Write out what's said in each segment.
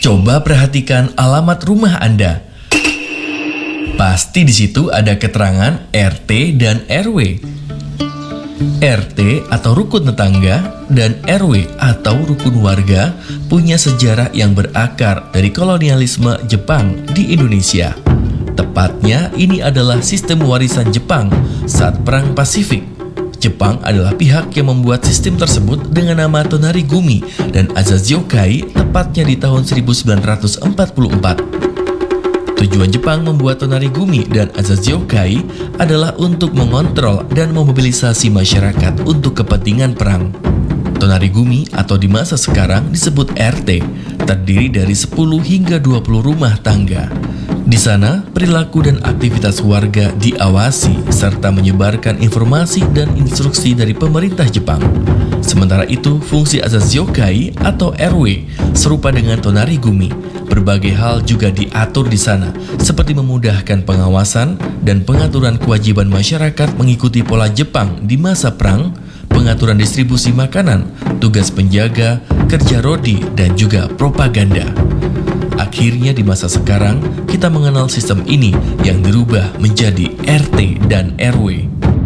Coba perhatikan alamat rumah Anda. Pasti di situ ada keterangan RT dan RW. RT atau rukun tetangga dan RW atau rukun warga punya sejarah yang berakar dari kolonialisme Jepang di Indonesia. Tepatnya ini adalah sistem warisan Jepang saat Perang Pasifik. Jepang adalah pihak yang membuat sistem tersebut dengan nama Tonarigumi dan Azaziokai tepatnya di tahun 1944. Tujuan Jepang membuat Tonarigumi dan Azaziokai adalah untuk mengontrol dan memobilisasi masyarakat untuk kepentingan perang. Tonarigumi atau di masa sekarang disebut RT, terdiri dari 10 hingga 20 rumah tangga. Di sana, perilaku dan aktivitas warga diawasi serta menyebarkan informasi dan instruksi dari pemerintah Jepang. Sementara itu, fungsi Azaziokai atau RW serupa dengan Tonarigumi. Berbagai hal juga diatur di sana, seperti memudahkan pengawasan dan pengaturan kewajiban masyarakat mengikuti pola Jepang di masa perang, pengaturan distribusi makanan, tugas penjaga, kerja rodi, dan juga propaganda. Akhirnya di masa sekarang, kita mengenal sistem ini yang dirubah menjadi RT dan RW.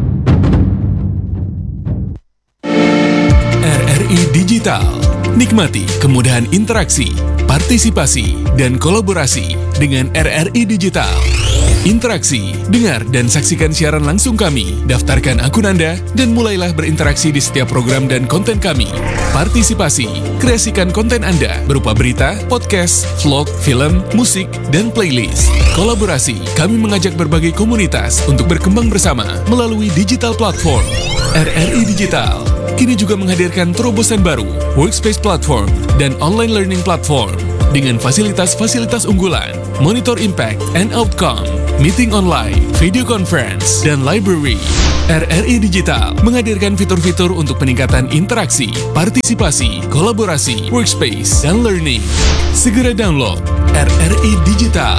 RRI Digital. Nikmati kemudahan interaksi, partisipasi, dan kolaborasi dengan RRI Digital. Interaksi, dengar dan saksikan siaran langsung kami, daftarkan akun Anda, dan mulailah berinteraksi di setiap program dan konten kami. Partisipasi, kreasikan konten Anda berupa berita, podcast, vlog, film, musik, dan playlist. Kolaborasi, kami mengajak berbagai komunitas untuk berkembang bersama melalui digital platform. RRI Digital kini juga menghadirkan terobosan baru, workspace platform, dan online learning platform dengan fasilitas-fasilitas unggulan, monitor impact and outcome, meeting online, video conference, dan library. RRI Digital menghadirkan fitur-fitur untuk peningkatan interaksi, partisipasi, kolaborasi, workspace, dan learning. Segera download RRI Digital.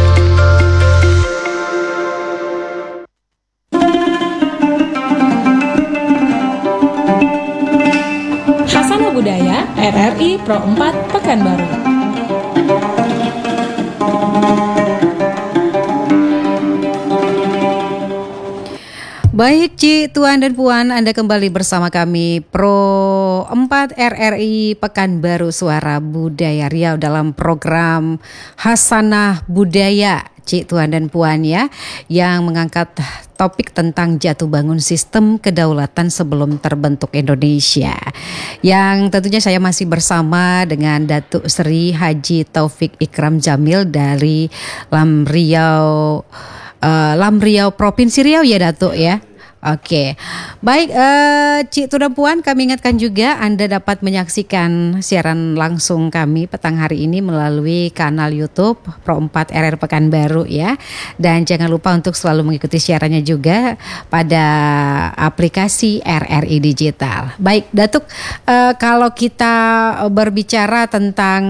Budaya RRI Pro 4 Pekanbaru. Baik Ci, Tuan dan Puan, Anda kembali bersama kami Pro 4 RRI Pekanbaru Suara Budaya Riau dalam program Hasanah Budaya, Ci, Tuan dan Puan ya, yang mengangkat topik tentang jatuh bangun sistem kedaulatan sebelum terbentuk Indonesia. Yang tentunya saya masih bersama dengan Datuk Seri Haji Taufik Ikram Jamil dari Lam Riau Provinsi Riau ya Datuk ya. Oke, baik Cik Tuan Puan, kami ingatkan juga Anda dapat menyaksikan siaran langsung kami petang hari ini melalui kanal YouTube Pro 4 RR Pekanbaru ya. Dan jangan lupa untuk selalu mengikuti siarannya juga pada aplikasi RRI Digital. Baik Datuk, kalau kita berbicara tentang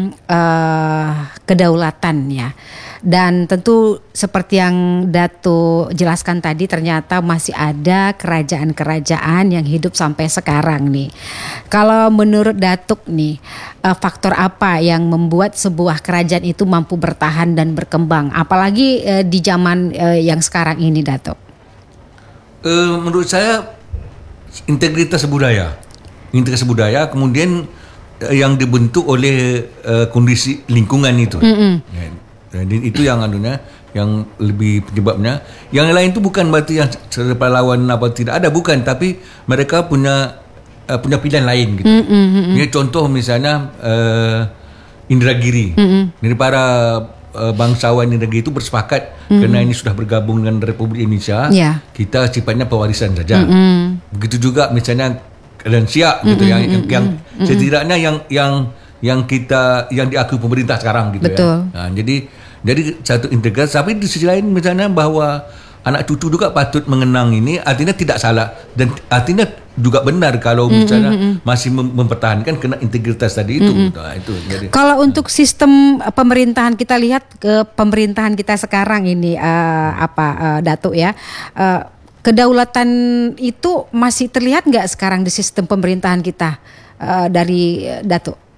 kedaulatan ya, dan tentu seperti yang Datuk jelaskan tadi, ternyata masih ada kerajaan-kerajaan yang hidup sampai sekarang nih. Kalau menurut Datuk nih, faktor apa yang membuat sebuah kerajaan itu mampu bertahan dan berkembang, apalagi di zaman yang sekarang ini, Datuk? Menurut saya integritas budaya, kemudian yang dibentuk oleh kondisi lingkungan itu. Dan itu yang yang lebih penyebabnya. Yang lain itu bukan berarti yang pahlawan apa tidak ada, bukan, tapi mereka punya pilihan lain gitu. Ini contoh misalnya Indragiri. Dari para bangsawan Indragiri itu bersepakat kerana ini sudah bergabung dengan Republik Indonesia, kita sifatnya pewarisan saja. Begitu juga misalnya Kedan Siak gitu, yang setidaknya yang diakui pemerintah sekarang gitu. Betul. Ya. Nah, jadi satu integritas, tapi di sisi lain misalnya bahwa anak cucu juga patut mengenang ini, artinya tidak salah dan artinya juga benar kalau misalnya masih mempertahankan kena integritas tadi itu. Nah, itu. Jadi, kalau untuk sistem pemerintahan, kita lihat ke pemerintahan kita sekarang ini Datuk ya, kedaulatan itu masih terlihat nggak sekarang di sistem pemerintahan kita dari Datuk?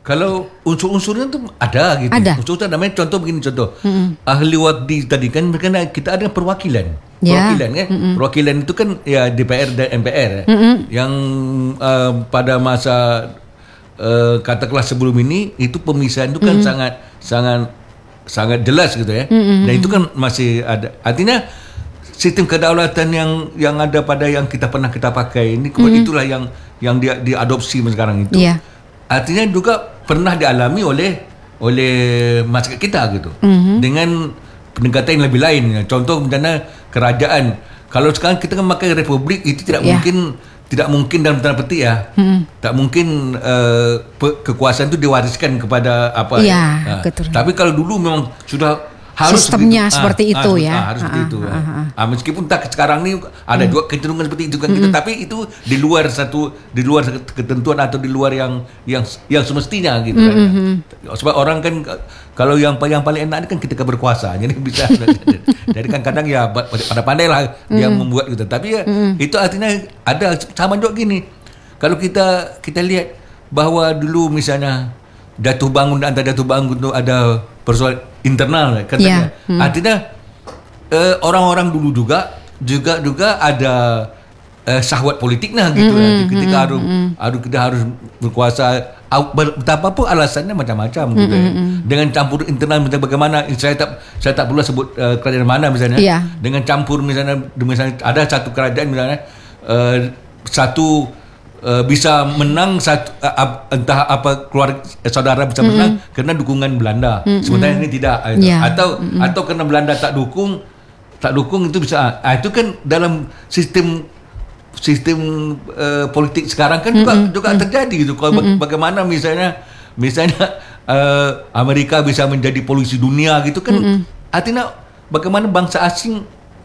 Kalau unsur-unsurnya tu ada gitu. Ada. Unsur namanya contoh begini contoh. Ahli wakil tadi kan kita ada perwakilan. Ya. Perwakilan kan. Perwakilan itu kan ya DPR dan MPR yang pada masa katakanlah sebelum ini itu pemisahan itu kan sangat jelas gitu ya. Dan itu kan masih ada. Artinya sistem kedaulatan yang ada pada yang kita pernah kita pakai ini itulah yang diadopsi sekarang itu. Yeah. Artinya juga pernah dialami oleh masyarakat kita gitu. Dengan pendekatan yang lebih lain. Contoh misalnya kerajaan. Kalau sekarang kita kan pakai republik itu tidak mungkin dalam tanda petik ya. Tak mungkin kekuasaan itu diwariskan kepada apa ya. Betul. Tapi kalau dulu memang sudah harus sistemnya begitu. seperti itu ya. Harus begitu. Meskipun tak sekarang ini ada juga kecenderungan seperti itu kan kita, tapi itu di luar ketentuan atau di luar yang semestinya gitu kan. Sebab orang kan kalau yang paling enak kan ketika berkuasa, jadi bisa. Jadi kan kadang ya pada pandai lah dia membuat gitu. Tapi ya itu artinya ada sama juga gini. Kalau kita lihat bahwa dulu misalnya jatuh bangun itu ada persoalan internal katanya. Artinya orang-orang dulu juga ada syahwat politiknya gitu ketika kita harus berkuasa, betapapun alasannya macam-macam gitu ya. Dengan campur internal bagaimana saya tak perlu sebut kerajaan mana misalnya. Dengan campur misalnya ada satu kerajaan misalnya bisa menang entah apa keluarga saudara bisa menang karena dukungan Belanda. Sementara ini tidak. Atau karena Belanda tak dukung itu bisa. Itu kan dalam sistem politik sekarang kan juga terjadi gitu. Kalau bagaimana misalnya Amerika bisa menjadi polusi dunia gitu kan. Artinya bagaimana bangsa asing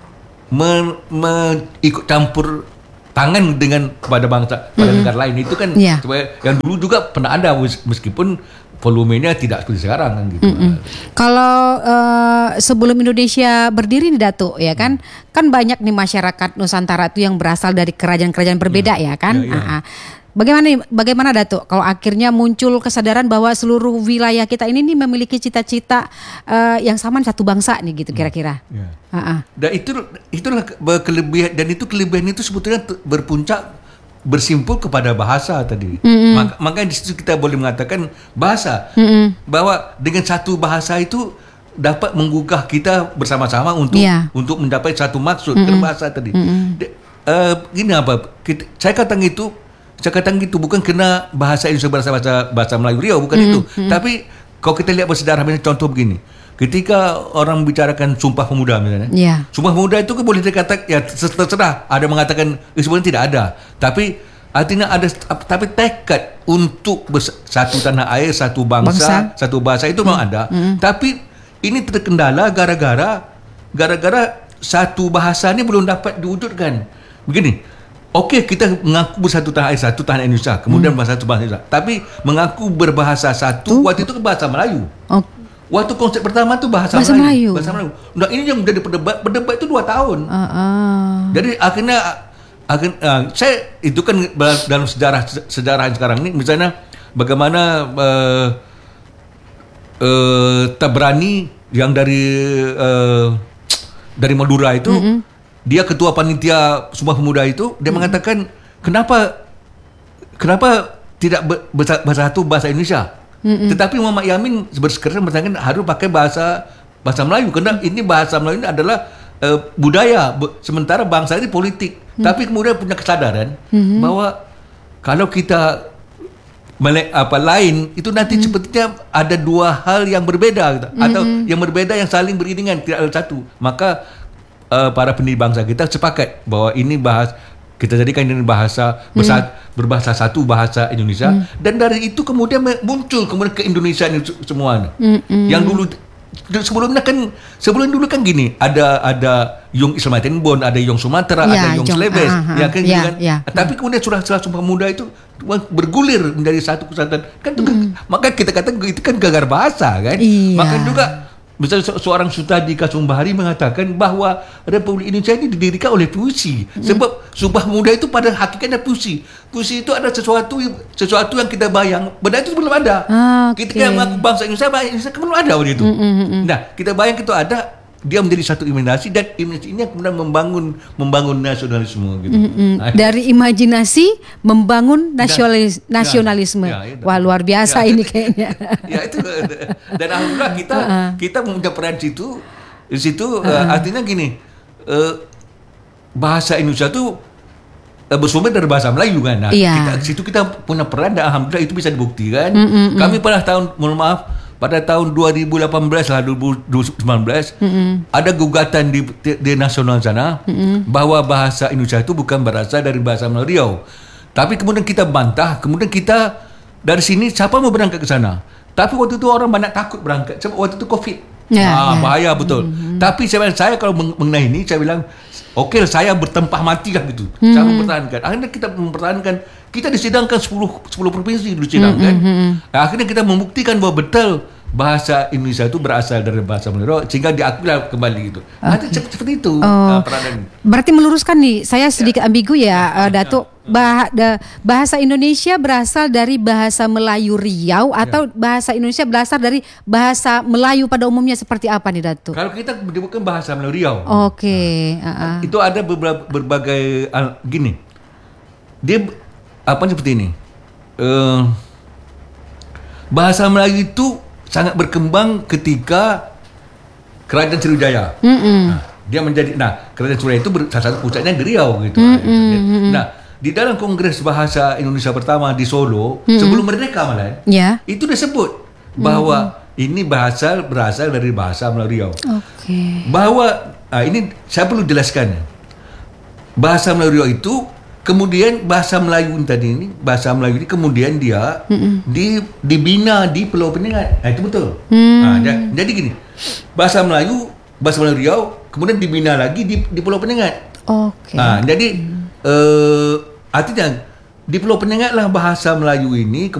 ikut campur tangan pada negara lain itu kan yang dulu juga pernah ada meskipun volumenya tidak seperti sekarang kan gitu. Kalau sebelum Indonesia berdiri nih Datuk ya kan banyak nih masyarakat Nusantara itu yang berasal dari kerajaan-kerajaan berbeda ya kan. Bagaimana Datuk kalau akhirnya muncul kesadaran bahwa seluruh wilayah kita ini nih memiliki cita-cita yang sama satu bangsa nih gitu kira-kira. Dan itulah kelebihan, dan kelebihan itu sebetulnya bersimpul kepada bahasa tadi. Makanya di situ kita boleh mengatakan bahasa bahwa dengan satu bahasa itu dapat menggugah kita bersama-sama untuk mencapai satu maksud bahasa tadi. Gini saya katakan gitu bukan kena bahasa Indonesia bahasa Melayu Riau, bukan itu. Tapi kalau kita lihat bersejarah, misalnya contoh begini, ketika orang membicarakan Sumpah Pemuda misalnya, Sumpah Pemuda itu kan boleh dikatakan ya terserah, ada mengatakan sebenarnya tidak ada, tapi artinya ada, tapi tekad untuk satu tanah air, satu bangsa. Satu bahasa itu memang ada. Tapi ini terkendala gara-gara satu bahasa ini belum dapat diwujudkan. Begini. Okey, kita mengaku bersatu tanah air, satu tanah Indonesia, kemudian satu bahasa Indonesia. Tapi mengaku berbahasa satu, waktu itu bahasa Melayu. Waktu konsep pertama tu bahasa Melayu. Nah, ini yang menjadi berdebat itu 2 tahun. Jadi akhirnya saya itu kan dalam sejarah sekarang ini, misalnya bagaimana Tabrani yang dari Madura itu. Dia ketua panitia Sumpah Pemuda itu, dia mengatakan kenapa tidak bersatu bahasa Indonesia. Tetapi Muhammad Yamin bersikeras mengatakan harus pakai bahasa Melayu karena ini bahasa Melayu ini adalah budaya, sementara bangsa ini politik. Tapi kemudian punya kesadaran bahwa kalau kita lain itu nanti sepertinya ada dua hal yang berbeda gitu. Atau yang berbeda yang saling beriringan, tidak ada satu. Maka para pendiri bangsa kita sepakat bahwa ini kita jadikan ini berbahasa satu bahasa Indonesia, dan dari itu kemudian muncul ke Indonesia ini semua. Yang sebelum dulu kan gini, ada Yung Islam Tenbon, ada Yung Sumatera, ada Yung Celebes, tapi kemudian setelah Sumpah Pemuda itu bergulir menjadi satu kesatuan kan. Maka kita katakan itu kan gagar bahasa kan. Maka juga misalnya seorang Sutadi Kasum Bahari mengatakan bahawa Republik Indonesia ini didirikan oleh puisi. Sebab Sumpah Pemuda itu pada hakikatnya puisi. Puisi itu ada sesuatu yang kita bayang, benda itu belum ada. Kita yang mengaku bangsa Indonesia belum ada waktu itu. Nah, kita bayang itu ada, dia menjadi satu imajinasi, dan imajinasi ini yang kemudian membangun nasionalisme gitu. Dari imajinasi membangun nasionalisme. Wah, luar biasa ini kayaknya. Ya itu, dan alhamdulillah kita punya peran di situ. Artinya gini, bahasa Indonesia itu bersumber dari bahasa Melayu kan. Nah, kita punya peran, dan alhamdulillah itu bisa dibuktikan. Kami pada tahun 2018 lah 2019 ada gugatan di nasional sana bahwa bahasa Indonesia itu bukan berasal dari bahasa Melayu Riau. Tapi kemudian kita bantah, kemudian kita dari sini siapa mau berangkat ke sana? Tapi waktu itu orang banyak takut berangkat sebab waktu itu Covid. Bahaya betul. Tapi saya kalau mengenai ini saya bilang okey, saya bertempah mati lah gitu. Saya mempertahankan. Akhirnya kita mempertahankan. Kita disidangkan 10 provinsi disidangkan. Akhirnya kita membuktikan bahawa betul bahasa Indonesia itu berasal dari bahasa Melayu, sehingga diakui kembali gitu. Nanti seperti itu peranan. Berarti meluruskan nih, saya sedikit ambigu ya, Datuk. Bahasa Indonesia berasal dari bahasa Melayu Riau atau bahasa Indonesia berasal dari bahasa Melayu pada umumnya, seperti apa nih, Datuk? Kalau kita menyebutkan bahasa Melayu Riau. Okey. Itu ada berbagai gini. Dia seperti ini. Bahasa Melayu itu sangat berkembang ketika Kerajaan Sriwijaya. Dia menjadi Kerajaan Sriwijaya itu salah satu pusatnya di Riau gitu. Nah, di dalam Kongres Bahasa Indonesia pertama di Solo sebelum merdeka malah, itu disebut bahwa ini berasal dari bahasa Melayu Riau. Bahwa ini saya perlu jelaskan. Bahasa Melayu Riau itu kemudian bahasa Melayu ini kemudian dia dibina di Pulau Penyengat. Itu betul. Jadi gini, bahasa Melayu Riau kemudian dibina lagi di Pulau Penyengat. Jadi artinya di Pulau Penyengat lah bahasa Melayu ini